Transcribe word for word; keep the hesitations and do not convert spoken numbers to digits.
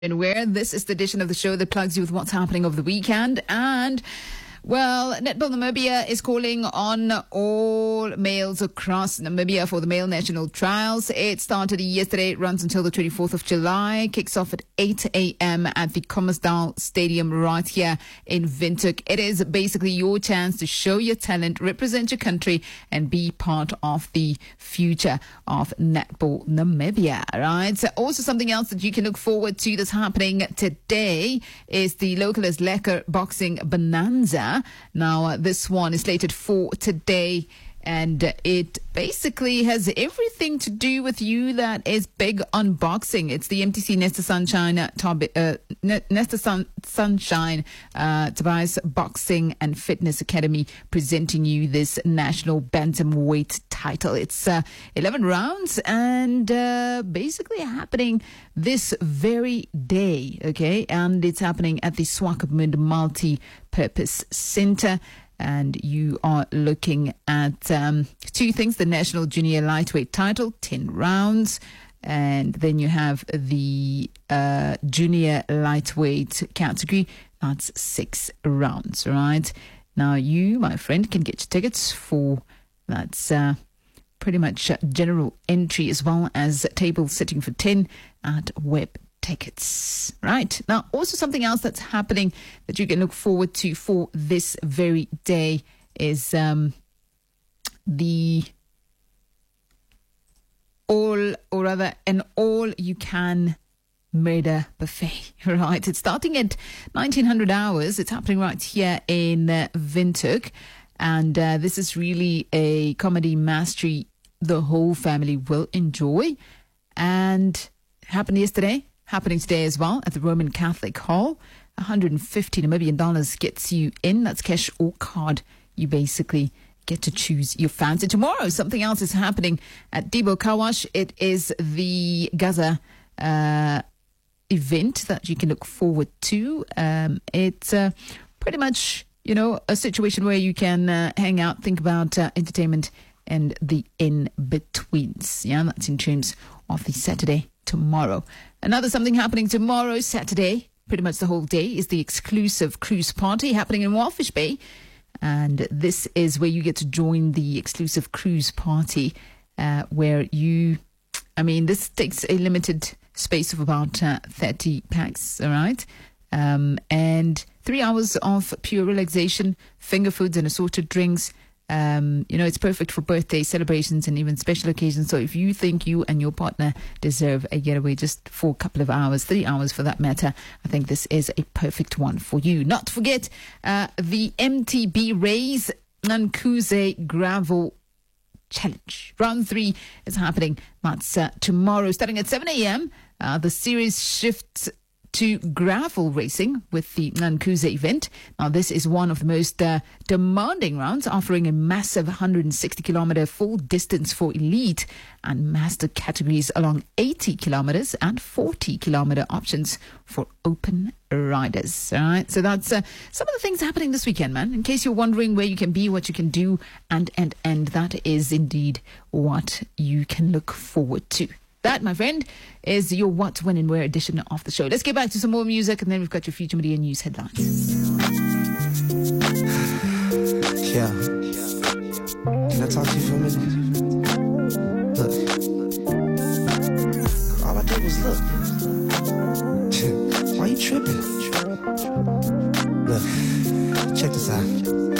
And where this is the edition of the show that plugs you with what's happening over the weekend. And well, Netball Namibia is calling on all males across Namibia for the male national trials. It started yesterday. It runs until the twenty-fourth of July. Kicks off at eight a.m. at the Commersdal Stadium right here in Windhoek. It is basically your chance to show your talent, represent your country, and be part of the future of Netball Namibia, right? So also something else that you can look forward to that's happening today is the Localist Lekker Boxing Bonanza. Now, uh, this one is slated for today, and uh, it basically has everything to do with you that is big on boxing. It's the M T C Nesta Sunshine, uh, Tob- uh, Nesta Sun- Sunshine, uh, Tobias Boxing and Fitness Academy presenting you this national bantamweight title. It's uh, eleven rounds and uh, basically happening this very day, okay? And it's happening at the Swakopmund Multi-Purpose Center. And you are looking at um, two things: the national junior lightweight title, ten rounds, and then you have the uh, junior lightweight category, that's six rounds, right? Now, you, my friend, can get your tickets for that's uh, pretty much general entry as well as table sitting for ten at Web Tickets. Right. Now, also something else that's happening that you can look forward to for this very day is um, the all, or rather, an all-you-can murder buffet, right? It's starting at nineteen hundred hours. It's happening right here in uh, Windhoek. And uh, this is really a comedy mastery the whole family will enjoy. And happened yesterday. Happening today as well at the Roman Catholic Hall. one hundred fifty Namibian dollars gets you in. That's cash or card. You basically get to choose your fancy. Tomorrow, something else is happening at Debo Kawash. It is the Gaza uh, event that you can look forward to. Um, it's uh, pretty much, you know, a situation where you can uh, hang out, think about uh, entertainment and the in-betweens. Yeah, that's in terms of the Saturday tomorrow. Another something happening tomorrow, Saturday, pretty much the whole day, is the exclusive cruise party happening in Walfish Bay. And this is where you get to join the exclusive cruise party uh, where you, I mean, this takes a limited space of about uh, thirty packs, all right? Um, and three hours of pure relaxation, finger foods and assorted drinks. Um, you know, it's perfect for birthday celebrations and even special occasions. So if you think you and your partner deserve a getaway just for a couple of hours, three hours for that matter, I think this is a perfect one for you. Not to forget uh, the M T B Rays Nankuze Gravel Challenge. Round three is happening. That's uh, tomorrow, starting at seven a.m. Uh, the series shifts to gravel racing with the Nankuze event. Now, this is one of the most uh, demanding rounds, offering a massive one hundred sixty kilometer full distance for elite and master categories along eighty kilometers and forty kilometer options for open riders. All right, so that's uh, some of the things happening this weekend, man. In case you're wondering where you can be, what you can do, and and and that is indeed what you can look forward to. That, my friend, is your What, When, and Where edition of the show. Let's get back to some more music, and then we've got your Future Media News headlines. Yeah. Can I talk to you for a minute? Look. All I did was look. Why you tripping? Look, check this out.